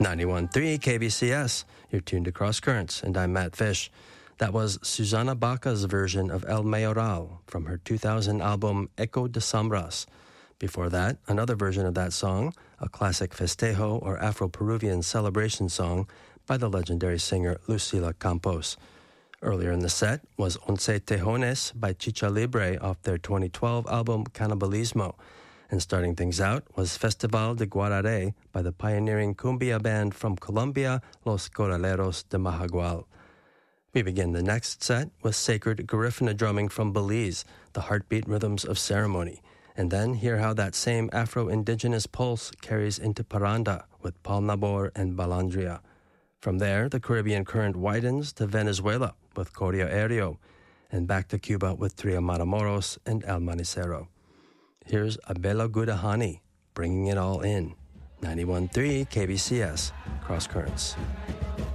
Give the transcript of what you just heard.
91.3 KBCS. You're tuned to Cross Currents, and I'm Matt Fish. That was Susana Baca's version of El Mayoral from her 2000 album Eco de Sombras. Before that, another version of that song, a classic festejo or Afro-Peruvian celebration song by the legendary singer Lucila Campos. Earlier in the set was Once Tejones by Chicha Libre off their 2012 album Cannibalismo. And starting things out was Festival de Guararé by the pioneering cumbia band from Colombia, Los Corraleros de Mahagual. We begin the next set with sacred Garifuna drumming from Belize, the heartbeat rhythms of ceremony, and then hear how that same Afro-Indigenous pulse carries into Paranda with Paul Nabor and Balandria. From there, the Caribbean current widens to Venezuela with Coria Aéreo, and back to Cuba with Trio Matamoros and El Manicero. Here's Abela Gudahani, bringing it all in. 91.3 KBCS, Cross Currents.